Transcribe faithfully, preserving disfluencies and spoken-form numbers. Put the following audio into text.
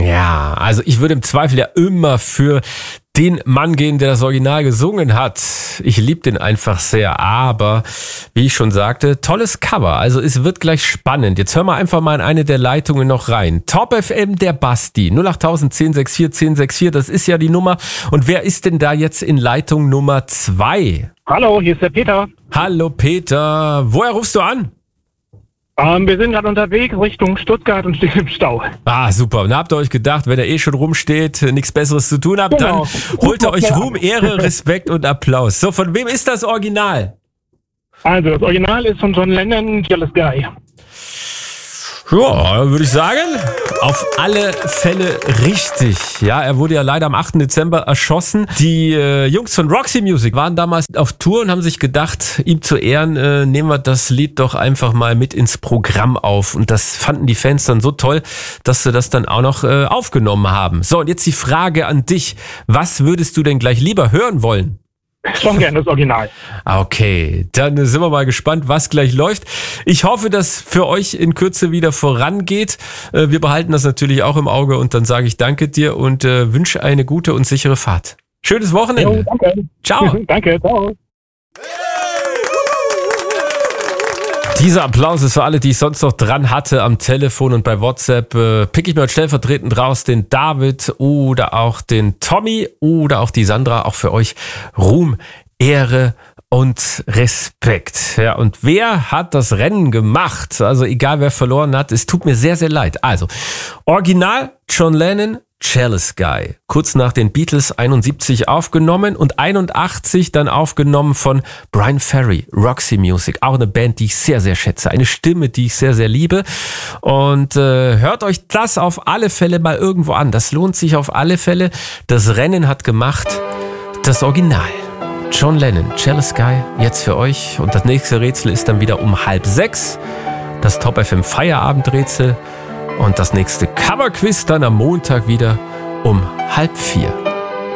Ja, also ich würde im Zweifel ja immer für den Mann gehen, der das Original gesungen hat. Ich liebe den einfach sehr, aber wie ich schon sagte, tolles Cover. Also es wird gleich spannend. Jetzt hören wir einfach mal in eine der Leitungen noch rein. Top F M, der Basti, null acht null null eins null sechs vier eins null sechs vier, das ist ja die Nummer. Und wer ist denn da jetzt in Leitung Nummer zwei? Hallo, hier ist der Peter. Hallo Peter, woher rufst du an? Ähm, wir sind gerade unterwegs Richtung Stuttgart und stehen im Stau. Ah, super. Und habt ihr euch gedacht, wenn ihr eh schon rumsteht, nichts Besseres zu tun habt, Genau. dann holt ihr euch Ruhm, Ehre, Respekt und Applaus. So, von wem ist das Original? Also, das Original ist von John Lennon, Jealous Guy. Ja, würde ich sagen, auf alle Fälle richtig. Ja, er wurde ja leider am achten Dezember erschossen. Die äh, Jungs von Roxy Music waren damals auf Tour und haben sich gedacht, ihm zu Ehren äh, nehmen wir das Lied doch einfach mal mit ins Programm auf. Und das fanden die Fans dann so toll, dass sie das dann auch noch äh, aufgenommen haben. So, und jetzt die Frage an dich. Was würdest du denn gleich lieber hören wollen? Schon gerne das Original. Okay, dann sind wir mal gespannt, was gleich läuft. Ich hoffe, dass für euch in Kürze wieder vorangeht. Wir behalten das natürlich auch im Auge und dann sage ich danke dir und äh, wünsche eine gute und sichere Fahrt. Schönes Wochenende. Jo, danke. Ciao. Danke, ciao. Dieser Applaus ist für alle, die ich sonst noch dran hatte am Telefon und bei WhatsApp. Äh, pick ich mir heute stellvertretend raus den David oder auch den Tommy oder auch die Sandra. Auch für euch Ruhm, Ehre und Respekt. Ja, und wer hat das Rennen gemacht? Also egal, wer verloren hat, es tut mir sehr, sehr leid. Also, Original John Lennon, Jealous Guy. Kurz nach den Beatles einundsiebzig aufgenommen und einundachtzig dann aufgenommen von Brian Ferry, Roxy Music. Auch eine Band, die ich sehr, sehr schätze. Eine Stimme, die ich sehr, sehr liebe. Und äh, hört euch das auf alle Fälle mal irgendwo an. Das lohnt sich auf alle Fälle. Das Rennen hat gemacht das Original. John Lennon, Jealous Guy, jetzt für euch. Und das nächste Rätsel ist dann wieder um halb sechs. Das Top F M Feierabendrätsel. Und das nächste Coverquiz dann am Montag wieder um halb vier.